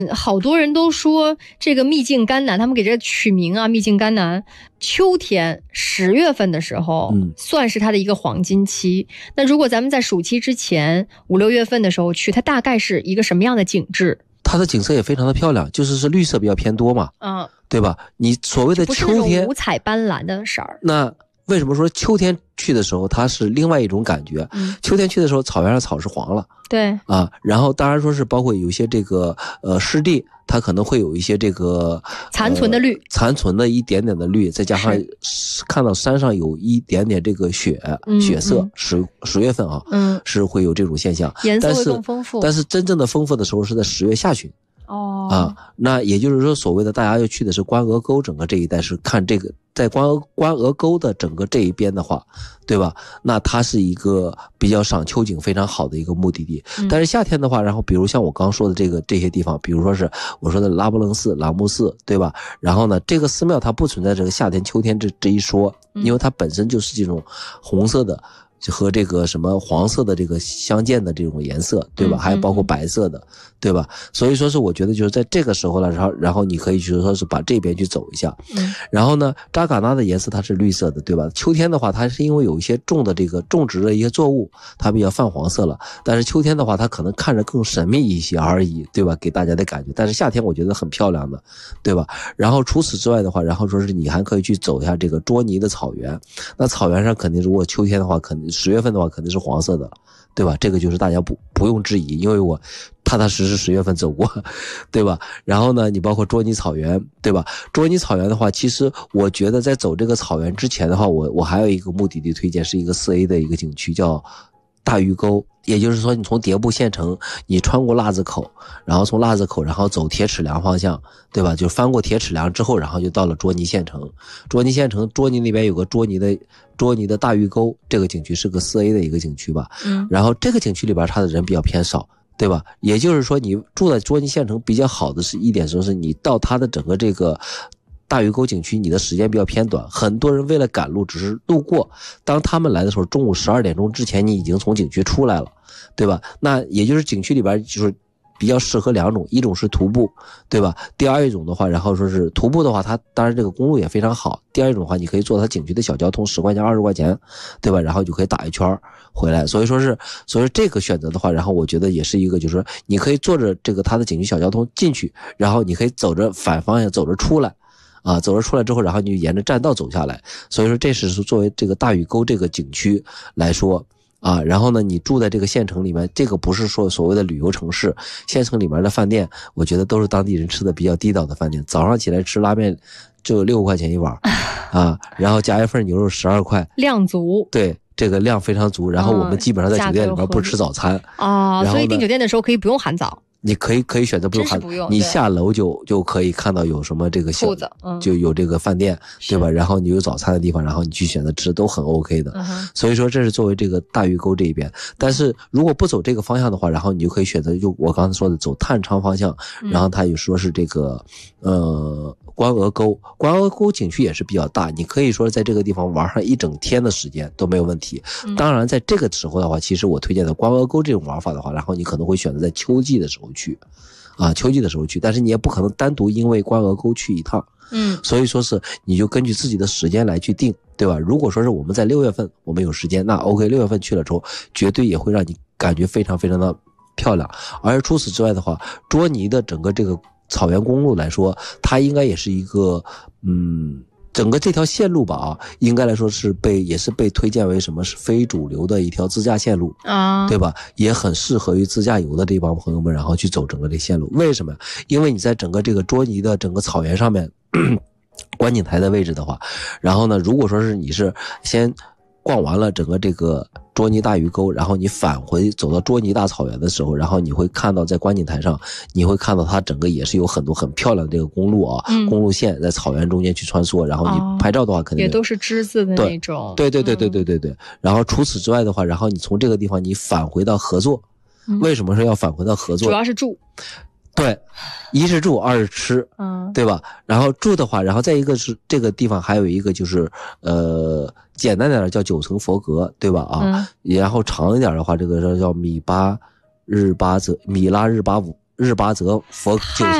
好多人都说这个秘境甘南，他们给这取名啊，秘境甘南，秋天10月份的时候，算是它的一个黄金期。那如果咱们在暑期之前5、6月份的时候去，它大概是一个什么样的景致？ 它的景色也非常的漂亮，就是绿色比较偏多嘛，对吧？你所谓的秋天不是那种五彩斑斓的色儿。 那为什么说秋天去的时候它是另外一种感觉？秋天去的时候草原上草是黄了， 对啊，然后当然说是包括有一些这个湿地，它可能会有一些这个残存的绿， 残存的一点点的绿，再加上看到山上有一点点这个血色，10月份啊，是会有这种现象， 颜色会更丰富。 但是真正的丰富的时候是在10月下旬。那也就是说，所谓的大家要去的是关鹅沟整个这一带，是看这个在关鹅沟的整个这一边的话，对吧？那它是一个比较赏秋景非常好的一个目的地。但是夏天的话，然后比如像我刚说的这些地方，比如说是我说的拉卜楞寺、朗木寺，对吧？然后呢，这个寺庙它不存在这个夏天、秋天这一说，因为它本身就是这种红色的。和这个什么黄色的这个相间的这种颜色，对吧？还有包括白色的，对吧？所以说是我觉得就是在这个时候了，然后你可以就是说是把这边去走一下，然后呢，扎尕那的颜色它是绿色的，对吧？秋天的话，它是因为有一些种植的一些作物，它比较泛黄色了，但是秋天的话，它可能看着更神秘一些而已，对吧？给大家的感觉，但是夏天我觉得很漂亮的，对吧？然后除此之外的话，然后说是你还可以去走一下这个卓尼的草原，那草原上肯定如果秋天的话，肯定10月份的话肯定是黄色的，对吧？这个就是大家不用质疑，因为我踏踏实实10月份走过，对吧？然后呢，你包括卓尼草原，对吧？卓尼草原的话，其实我觉得在走这个草原之前的话，我还有一个目的地推荐，是一个4A 的一个景区，叫大峪沟。也就是说，你从迭部县城，你穿过腊子口，然后从腊子口，然后走铁齿梁方向，对吧？就翻过铁齿梁之后，然后就到了卓尼县城。卓尼县城，卓尼那边有个卓尼的大峪沟，这个景区是个4A 的一个景区吧。然后这个景区里边，它的人比较偏少，对吧？也就是说，你住在卓尼县城比较好的是一点，就是你到它的整个这个大峪沟景区，你的时间比较偏短，很多人为了赶路只是路过，当他们来的时候，中午12点钟之前你已经从景区出来了，对吧？那也就是景区里边就是比较适合2种，一种是徒步，对吧？第二一种的话，然后说是徒步的话，它当然这个公路也非常好。第二一种的话，你可以坐它景区的小交通，10块钱、20块钱，对吧？然后就可以打一圈回来。所以说这个选择的话，然后我觉得也是一个，就是说你可以坐着这个它的景区小交通进去，然后你可以走着反方向走着出来。走着出来之后，然后你就沿着栈道走下来。所以说这是作为这个大峪沟这个景区来说然后呢，你住在这个县城里面，这个不是说所谓的旅游城市，县城里面的饭店，我觉得都是当地人吃的比较地道的饭店。早上起来吃拉面就6块钱一碗然后加一份牛肉12块， 量足。 对。这个量非常足，然后我们基本上在酒店里面不吃早餐所以订酒店的时候可以不用含早。 你可以选择不用含，你下楼就可以看到有什么这个铺子， 就有这个饭店，对吧？然后你有早餐的地方，然后你去选择吃都很 OK 的。所以说这是作为这个大峪沟这一边。但是如果不走这个方向的话，然后你就可以选择就我刚才说的走探昌方向，然后他也说是这个关鹅沟景区也是比较大，你可以说在这个地方玩上1整天的时间都没有问题。当然在这个时候的话，其实我推荐的关鹅沟这种玩法的话，然后你可能会选择在秋季的时候去但是你也不可能单独因为关鹅沟去一趟。所以说是你就根据自己的时间来去定，对吧？如果说是我们在6月份我们有时间，那 OK， 6月份去了之后绝对也会让你感觉非常非常的漂亮。而除此之外的话，卓尼的整个这个草原公路来说，它应该也是一个整个这条线路吧应该来说也是被推荐为什么是非主流的一条自驾线路对吧？也很适合于自驾游的这帮朋友们，然后去走整个这线路。为什么？因为你在整个这个卓尼的整个草原上面观景台的位置的话，然后呢，如果说是你是先逛完了整个这个卓尼大峪沟，然后你返回走到卓尼大草原的时候，然后你会看到在观景台上，你会看到它整个也是有很多很漂亮的这个公路公路线在草原中间去穿梭，然后你拍照的话肯定也都是之字的那种。 对。然后除此之外的话，然后你从这个地方你返回到合作，为什么说要返回到合作？ 主要是住。 对，一是住，二是吃，对吧？然后住的话，然后再一个是这个地方还有一个就是简单点叫9层佛阁，对吧然后长一点的话，这个叫米拉日巴日八则佛救